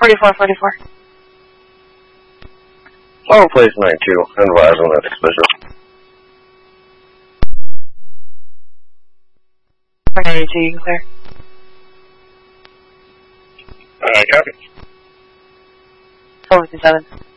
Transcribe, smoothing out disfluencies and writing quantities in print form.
44, 44. Long place 92, advise on that exposure. 492, you can clear. Copy. 457.